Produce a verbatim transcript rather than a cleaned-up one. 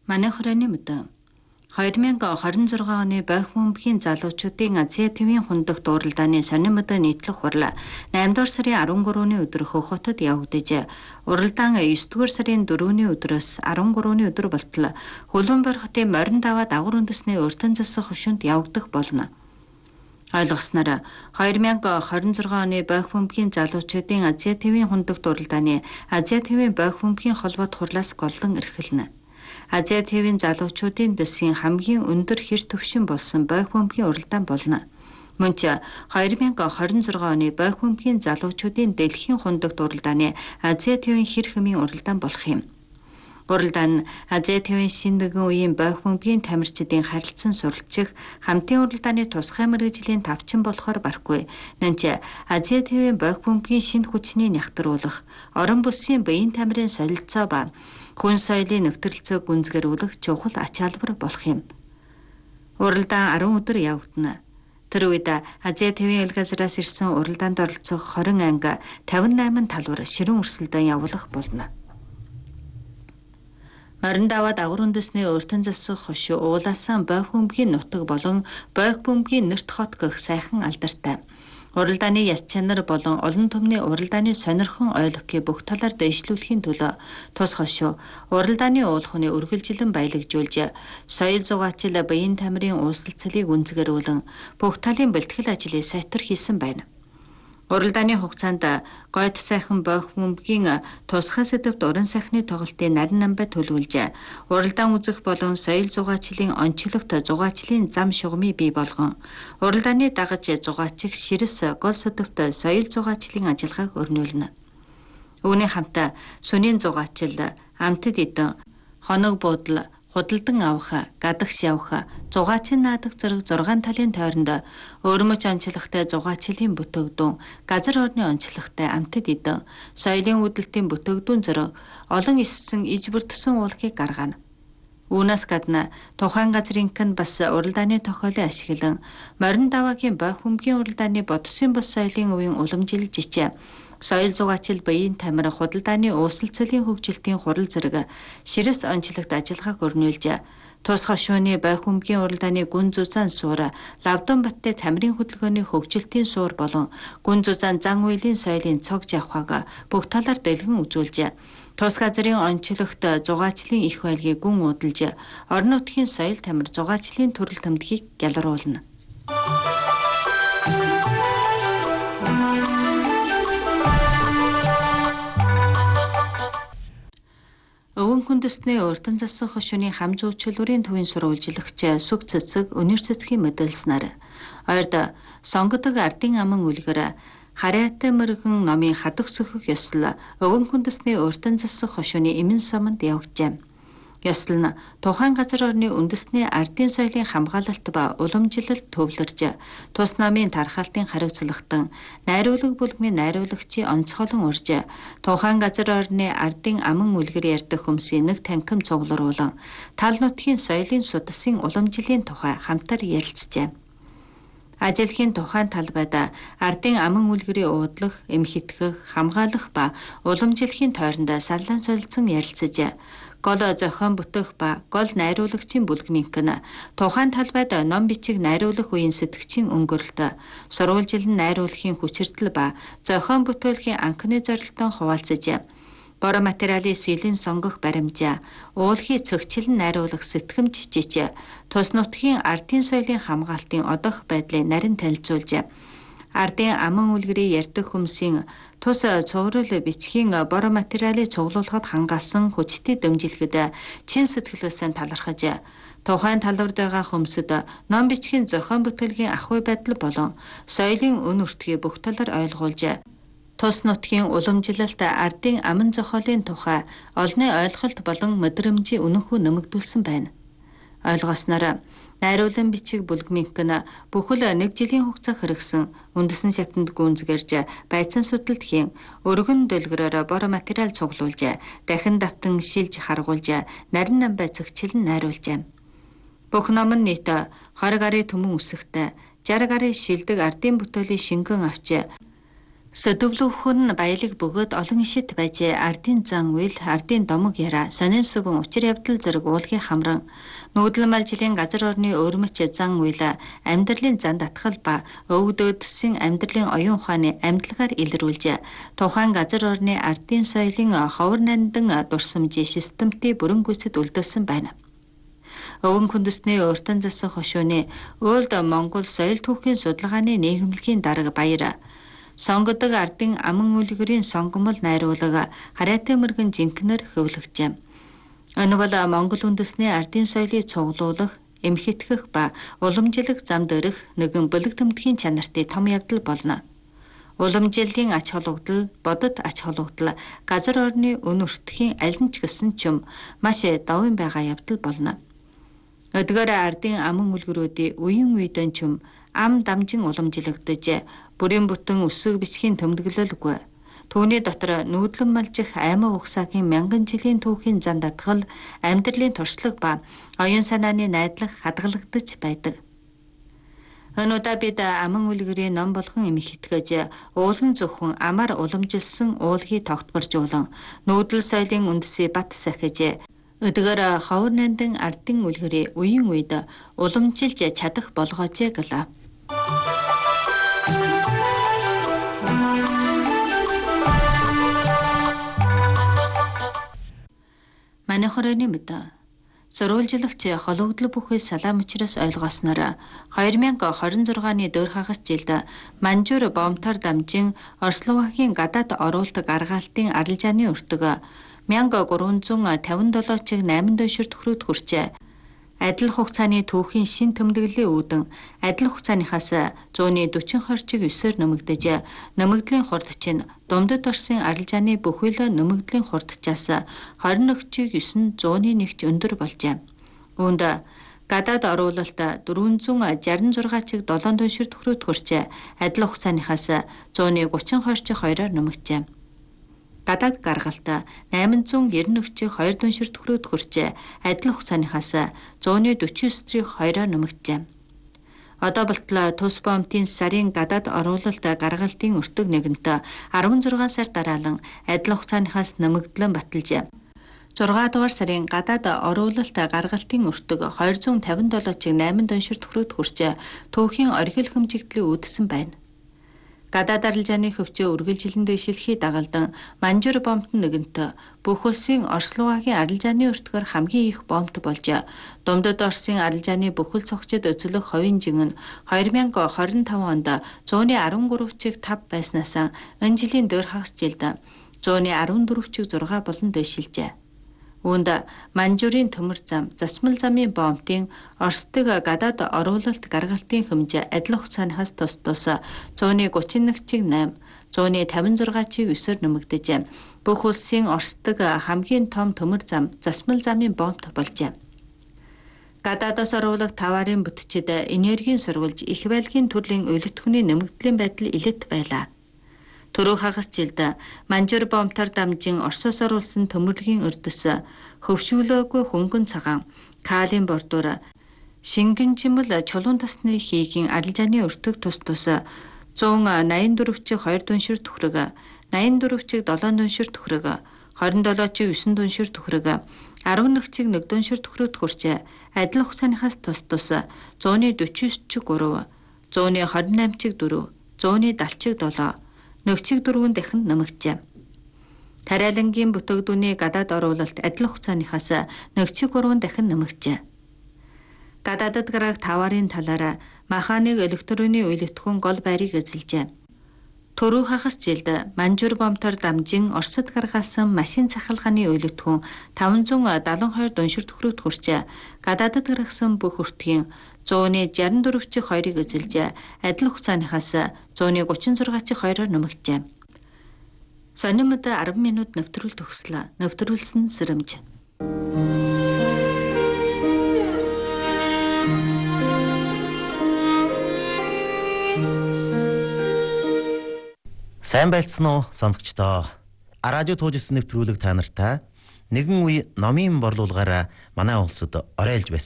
Манай хорооны мэдээ. хоёр мянга хорин зургаан оны бойх бөмбөгийн залуучуудын Азия тивийн хундагт уралдааны сонин мэдээ нийтлэх хурал наймдугаар сарын арван гурваны өдөр Хөх хотод явагдажээ. Уралдаан есдүгээр сарын дөрөвний өдрөөс арван гурваны өдөр болтол Хөлбөмбөр хотын морин даваа дагвар үндэсний өртөн засах хошуунд явагдах болно. Ойлгосноор хоёр мянга хорин зургаан оны бойх бөмбөгийн залуучуудын Азия тивийн хундагт уралдааны Азия тивийн бойх бөмбөгийн холбоот хурлаас голлон эрхэлнэ. Азия тивийн залуучуудын дэсийн хамгийн өндөр хэр төвшин болсон бойх бөмбөгийн уралдаан болно. Мөн ч хоёр мянга хорин зургаан оны бойх бөмбөгийн залуучуудын дэлхийн хундагт уралдааны Азия тивийн хэр хэмийн уралдаан болох юм. Уралдаан нь Азия тивийн шинэ нэгэн үеийн бойх бөмбөгийн тамирчдын харилцан суралцах хамтын уралдааны тусгай мэргэжлийн тавчин болохоор барахгүй. Нанч Азия тивийн бойх бөмбөгийн шинэ хүчний нягтруулах, орон бүсгийн биеийн тамирын солилцоо ба хүн соёлын нэвтрэлцээг гүнзгэрүүлэх чухал ач холбогдол болох юм. Уралдаан арван өдөр явагдана. Тэр үед Азия тивийн элгазраас ирсэн уралдаанд оролцох хорин анги тавин найман талбар ширүүн өрсөлдөөн явуулах болно. Морин даваа дагвар үндэсний өртөн засах хошуу уулаасан бойх бөмбөгийн нутаг болон бойх бөмбөгийн нэрт хот гэх сайхан алдартай. Уралдааны яс чанар болон олон түмний уралдааны сонирхон ойлгохыг бүх талаар дэвшлүүлэхийн төлөө тус хошуу уралдааны уулхны үргэлжилэн баялагжуулж соёл зугаачил биеийн тамирын ууслалцлыг үнцгэрүүлэн бүх талын бэлтгэл ажлыг сайтар хийсэн байна. Уралдааны хугацаанд гойд сайхан бойх бөмбөгийн тусгай сэдвт уран сайхны тоглолтын нарийн намбай төлөвлөж уралдаан үзэх болон соёл зугаачлалын онцлогт зугаачлалын зам шугамыг бий болгон уралдааны дагаж зугаачих ширэс гол сэдвт соёл зугаачлалын ажиллагааг өрнүүлнэ. Үүний хамт сүнийн зугаачил, амтд эдэн, хоног буудал, худалдан авах, гадагш явах, зугаачин наадаг зэрэг зургаан талын тойронд өөрмөч онцлогтой зугаачлалын бүтээгдэхүүн, газар орны онцлогтой амтд эдэн, соёлын үүдэлтийн бүтээгдэхүүн зэрэг олон эссэн иж бүрдсэн уулгийг гаргана. Үүнээс гадна тухайн газрын кэн бас уралдааны тохиолыг ашиглан морин даваагийн бойх бөмбөгийн уралдааны бодсон бус соёлын үеийн уламжилж ичээ соёл зугаачил биеийн тамир худалдааны ууслалцлын хөгжилтийн хурал зэрэг ширэс онцлогт ажиллагааг өрнүүлж тус хошууны бойх бөмбөгийн уралдааны гүн зузаан суур, Лавдон баттай тамирын хөдөлгөөний хөгжилтийн суур болон гүн зузаан зан үйлийн соёлын цог жавхааг бүх талаар дэлгэн үзүүлж тус газрын онцлогт зугаачлалын их байлгийг гүн удалж орон нутгийн соёл тамир зугаачлалын төрөл төмдгийг гялруулна. Өвөн хүндэстний өртөн засах хошууны хам зүйчлэлүүрийн төвийн сурвалжлагч Сүг цэцэг өнөр цэцгийн мэдээлснээр ойрд сонгодог ардын аман үлгэр Хараатай мөргөн номын хадах сөхөх ёслол өвөн хүндэстний өртөн засах хошууны эмэн сомонд явагджээ. Ёслол нь тухайн газар орны үндэсний ардын соёлын хамгаалалт ба уламжлалт төвлөрж тус намын тархалтын хариуцлагатан найруулга бүлгмийн найруулагчийн онцгойлон урьж тухайн газар орны ардын аман үлгэр ярьдаг хүмүүсийн нэг танхим цуглуулан тал нутгийн соёлын судасын уламжлалын тухай хамтар ярилцжээ. Ажилхийн тухайн талбайд ардын аман үлгэрийн уудлах, эмхэтгэх, хамгаалах ба уламжлахын тойронд саллан солилцсон ярилцаж гол зохион бүтэх ба гол найруулагчийн бүлгмийнхэн тухайн талбайд ном бичиг найруулах үеийн сэтгчийн өнгөрөлт, сурвалжилан найруулахын хүчирдэл ба зохион бүтээлийн анхны зорилтон хуваалцаж бор материалын сэлэн сонгох баримжаа, уулхий цогчлон найруулах сэтгэмж жиж, тус нутгийн ардын соёлын хамгаалтын одоох байдлыг нарийн танилцуулж, ардын аман үлгэрийн ярьдаг хүмүүсийн тус цуврал бичгийн бор материалыг цуглуулахад хангасан хүчтэй дэмжлэхэд чин сэтгэлээсээ талархаж, тухайн талбарт байгаа хүмүүсд ном бичгийн зохион бүтээлийн ахуй байдал болон соёлын үн үртгийг бүх талаар ойлгуулж, тус нутгийн уламжлалт ардын аман зохиолын тухай олонний ойлголт болон мэдрэмжийн үнэнхүү нэмэгдүүлсэн байна. Ойлгосноор найруулан бичиг бүлгмийнхэн бүхэл нэг жилийн хугацаа хэрэгсэн үндэсний шатанд гүнзгэрж байцаан судалт хийн өргөн дэлгэрээр бор материал цуглуулж дахин давтан шилж харгуулж нарийн намбай цэгчлэн найруулжээ. Бүх ном нь нийт двадцать гарын төмөн үсэгтэй, шестьдесят гарын шилдэг ардын бүтээлийн шингэн авч Сөдөвлөхөн баялаг бөгөөд олон ишит байжээ. Ардын зан үйл, ардын домог яра, сонин сүбэн учир явдал зэрэг уулгийн хамран, нүүдэлмал жилийн газар орны өрмөч зан үйл, амьдралын зан татгал ба өвгдөөдсөн амьдралын оюун ухааны амьдлагаар илрүүлжээ. Тухайн газар орны ардын соёлын ховор нандан дурсамжийн системтэй бүрэн гүйцэд үлдээсэн байна. Өвөн хүндэсний уртан засах хошууны Old Монгол соёл түүхийн судалгааны нийгэмлэгийн дарга баяр сонгодог ардын аман үлгэрийн сонгомол найруулга хараатай мөргөн жинкнэр хөвлөгчээ. Энэ бол Монгол үндэсний ардын соёлыг цуглуулах, эмхэтгэх ба уламжлах замд өрөх нэгэн бүлэг тэмдгийн чанартай том явдал болно. Уламжлалын ач холбогдол, бодит ач холбогдол, газар орны өн өртөхийн аль нь ч гэсэн ч юм маш давын байгаа явдал болно. Өдгөр ардын аман үлгэрүүдийн үеийн үедэн ч юм ам дамжин уламжлагдаж бүрийн бүтэн өсөг бичгийн төмдөглөлгүй. Түүний дотор нүүдлэн малжих аймаг угсаагийн мянган жилийн түүхийн зан татгал, амьдралын туршлага ба оюун санааны найдлах хадгалагдаж байдаг. Өнөөдөр бид аман үлгэрийн ном болгон эмх итгэж, уулын зөвхөн амар уламжилсан уулгийг тогтворжуулан, нүүдэл соёлын үндэсийг бат сахиж, өдгөр ховор нандан ардын үлгэрийн үеийн үед уламжилж чадах болгоожээ гэлээ. Манай хорооны мэдээ. Сурвалжлагч хологдол бүхий салаам учраас ойлгоосноор хоёр мянга хорин зургааны дөр хагас жилд Манжуур бомтоор дамжин Орсловагийн гадаад оруулдаг аргаалтын арилжааны өртөг мянга гурван зуун тавин долоо чиг найман дойшир төхрөөд хүрчээ. Адил хугацааны түүхийн шин төмдөглөлийн үүдэн адил хугацааныхаас зууны дөрвөн хорчиг ёсоор нэмэгдэж, нэмэгдлийн хурд чинь Думдад орсын арилжааны бүхэл нэмэгдлийн хурдчаас хорин нэг чиг ёс зууны нэгч өндөр болжээ. Үүнд гадаад оруулалт дөрвөн шалжин зургаан чиг долоон дойшир төхрөөд хүрчээ. Адил хугацааныхаас зууны гучин хорчиг хоёроор нэмэгджээ. Гадаад гаргалт найман зуун девяносто нэг чиг хоёр дуншир төхрөөд хүрчээ. Адил хугацааныхаас зууны дөрвөн чиг хоёроор нэмэгджээ. Одоо болтлоо тус бомтын сарын гадаад оруулалт гаргалтын өртөг нэгэнт арван зургаан сар дараалан адил хугацааныхаас нэмэгдлэн баталжээ. зургаан дугаар сарын гадаад оруулалт гаргалтын өртөг двести пятьдесят долоо чиг найман дуншир төхрөөд хүрчээ. Түүхийн орхил хэмжигдлийг үүдсэн байна. Гадаад арилжааны хөвчөө үргэлжилэндээ шилхий дагалдан Манжуур бомт нэгэнт бүх улсын Орсловагийн арилжааны өртгөр хамгийн их бомт болж, Думдад Орсын арилжааны бүхэл цогцод өцөлөх ховын жин нь хоёр мянга хорин таван онд зууны арван гурав чиг тав байснаас энэ жилийн дөр хагас жилд зууны арван дөрөв чиг зургаан болон дэвшилжээ. Үүнд Манжуурын төмөр зам, засмал замын бомтын Орсдог гадаад оруулалт гаргалтын хэмжээ адил хугацааныхаас тус тус зууны гучин нэг чиг восемь, зууны тавин зургаан чиг ёсоор нэмэгдэж, бүх улсын Орсдог хамгийн том төмөр зам, засмал замын бомт болжээ. Гадаадаас оруулах таварын бүтчид энергийн сурвалж их байлгийн төрлийн өлөтгөний нэмэгдлийн байдал илэт байлаа. Төрөө хагас жилд Манжуур бомтоор дамжин Оросоос оруулсан төмөрлөгийн өрдөс хөвшүүлөөгүй хөнгөн цагаан калин бордуур шингэнжимэл чулуун тосны хийгийн арилжааны өртөг тус тус зуун найман дөрөв чиг хоёр дуншир төхрөг, найман дөрөв чиг долоон дуншир төхрөг, хорин долоо чиг девять дуншир төхрөг, арван нэг чиг нэг дуншир төхрөөд хүрчээ. Адил хугацааныхаас тус тус зууны дөрвөн чиг гурав, зууны двадцать восемь чиг дөрөв, зууны севент чиг долоо, нэг чиг дөрвөн дахин нэмэгджээ. Тариалангийн бүтээгдүүний гадаад оруулалт адил хугацааныхаас нэг чиг гурван дахин нэмэгджээ. Гадаадд гарах таварын талаараа маханыг электроны үйлэтгүүн гол байрыг эзэлжээ. Төрөө хагас жилд Манжуур бомтоор дамжин Оросд гаргасан машин цахилгааны үйлэтгүүн таван седем хоёр дуншир төхрөөд хүрчээ. Гадаадд гаргасан бүх өртгийн зууны шестьдесят четыре чиг хоёрыг эзэлжээ. Адил хугацааныхаас зууны тридцать шесть чиг хоёроор нэмэгджээ. Сонимд арван минут нэвтрүүлэлт төгслөө. Нэвтрүүлсэн Сэрэмж. Сайн байлцсан уу сонсогчдоо. Радио туужсэн нэвтрүүлэг та нартай нэгэн үе номын борлуулгаараа манай улсад оройлж байсан